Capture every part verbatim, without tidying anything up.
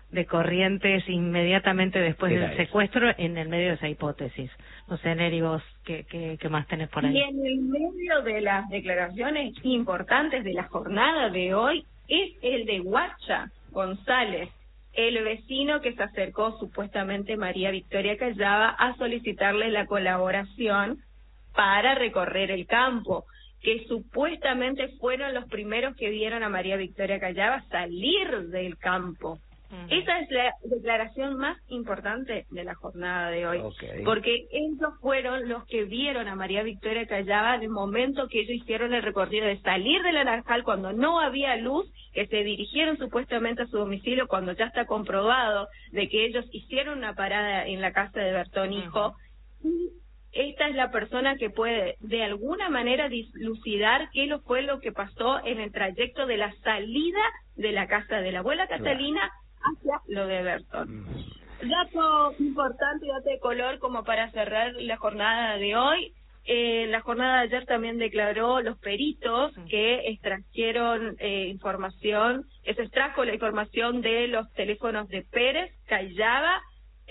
de Corrientes inmediatamente después del secuestro en el medio de esa hipótesis. No sé, Neri, vos, ¿qué, qué, qué más tenés por ahí? Y en el medio de las declaraciones importantes de la jornada de hoy es el de Guacha González, el vecino que se acercó supuestamente María Victoria Callava a solicitarle la colaboración para recorrer el campo, que supuestamente fueron los primeros que vieron a María Victoria Callava salir del campo. Uh-huh. Esa es la declaración más importante de la jornada de hoy, okay. Porque ellos fueron los que vieron a María Victoria Callava en el momento que ellos hicieron el recorrido de salir de la Naranjal cuando no había luz, que se dirigieron supuestamente a su domicilio cuando ya está comprobado de que ellos hicieron una parada en la casa de Bertón Hijo. Uh-huh. Y esta es la persona que puede de alguna manera dilucidar qué lo fue lo que pasó en el trayecto de la salida de la casa de la abuela Catalina hacia lo de Bertón. Dato importante y dato de color como para cerrar la jornada de hoy. Eh, la jornada de ayer también declaró los peritos que extrajeron eh, información, que se extrajo la información de los teléfonos de Pérez, Callava,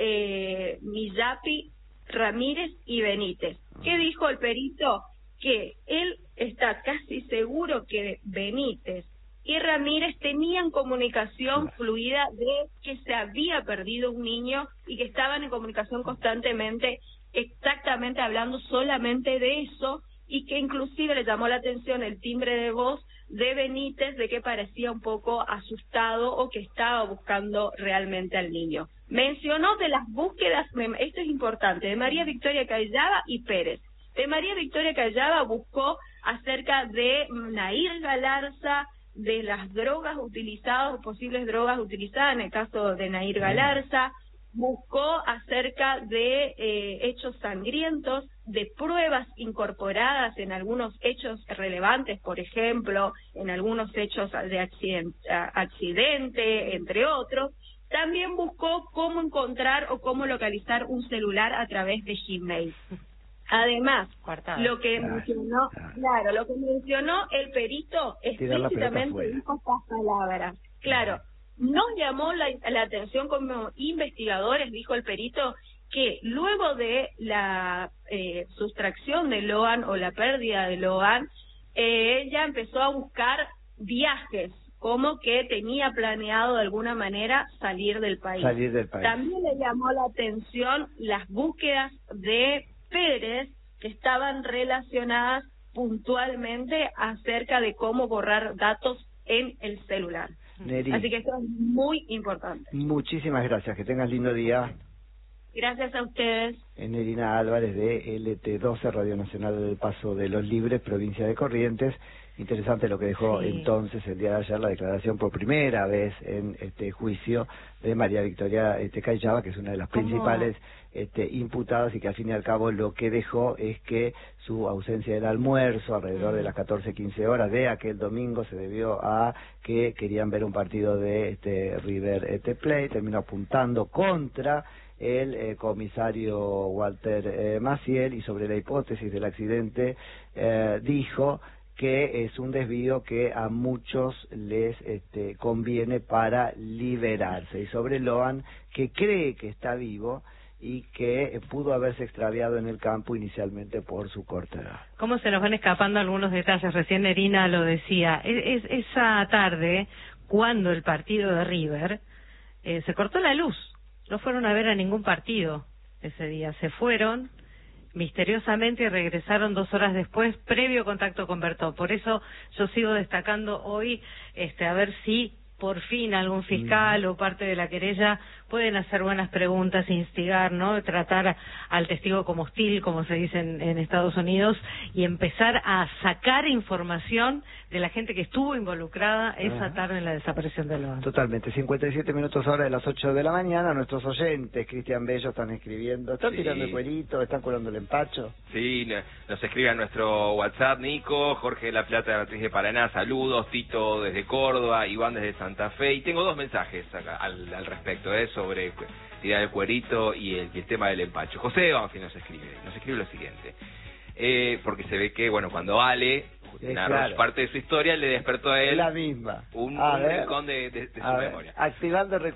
eh, Millapi, Ramírez y Benítez. ¿Qué dijo el perito? Que él está casi seguro que Benítez y Ramírez tenían comunicación fluida de que se había perdido un niño y que estaban en comunicación constantemente, exactamente hablando solamente de eso, y que inclusive le llamó la atención el timbre de voz de Benítez, de que parecía un poco asustado o que estaba buscando realmente al niño. Mencionó de las búsquedas, esto es importante, de María Victoria Callava y Pérez. De María Victoria Callava buscó acerca de Nair Galarza, de las drogas utilizadas, posibles drogas utilizadas en el caso de Nair Galarza, buscó acerca de eh, hechos sangrientos, de pruebas incorporadas en algunos hechos relevantes, por ejemplo, en algunos hechos de accidente, accidente, entre otros. También buscó cómo encontrar o cómo localizar un celular a través de Gmail. Además, Cuartada. lo que claro, mencionó, claro. claro, lo que mencionó el perito explícitamente dijo estas palabras. Claro, nos llamó la, la atención como investigadores, dijo el perito, que luego de la eh, sustracción de Loan o la pérdida de Loan, eh, ella empezó a buscar viajes, como que tenía planeado de alguna manera salir del país. Salir del país. También le llamó la atención las búsquedas de Pérez, que estaban relacionadas puntualmente acerca de cómo borrar datos en el celular. Neri, así que esto es muy importante. Muchísimas gracias, que tengas lindo día. Gracias a ustedes. Nerina Álvarez de L T doce, Radio Nacional del Paso de los Libres, provincia de Corrientes. Interesante lo que dejó sí. entonces el día de ayer la declaración por primera vez en este juicio de María Victoria este, Callava, que es una de las ¿Cómo? principales este, imputadas, y que al fin y al cabo lo que dejó es que su ausencia del almuerzo alrededor de las catorce, quince horas de aquel domingo se debió a que querían ver un partido de este River este Plate, terminó apuntando contra el eh, comisario Walter eh, Maciel, y sobre la hipótesis del accidente eh, dijo que es un desvío que a muchos les este, conviene para liberarse, y sobre Loan, que cree que está vivo y que pudo haberse extraviado en el campo inicialmente por su corta edad. ¿Cómo se nos van escapando algunos detalles? Recién Nerina lo decía. Es, es, esa tarde, cuando el partido de River, eh, se cortó la luz. No fueron a ver a ningún partido ese día. Se fueron misteriosamente y regresaron dos horas después, previo contacto con Bertón. Por eso yo sigo destacando hoy, este, a ver si por fin algún fiscal o parte de la querella pueden hacer buenas preguntas, instigar, ¿no? Tratar al testigo como hostil, como se dice en, en Estados Unidos, y empezar a sacar información de la gente que estuvo involucrada esa Ajá. tarde en la desaparición de Loan. Totalmente. cincuenta y siete minutos ahora de las ocho de la mañana. Nuestros oyentes, Cristian Bello, están escribiendo. ¿Están sí. tirando el cuerito? ¿Están curando el empacho? Sí, nos escribe a nuestro WhatsApp Nico, Jorge de la Plata, de Matriz de Paraná, saludos, Tito desde Córdoba, Iván desde Santa Fe, y tengo dos mensajes acá, al, al respecto, ¿eh? sobre tirar el cuerito y el, y el tema del empacho. José Banfi nos escribe, nos escribe lo siguiente, eh, porque se ve que, bueno, cuando Ale sí, narró claro. parte de su historia, le despertó a él la misma. un, a un ver, rincón de, de, de su ver, memoria. Activando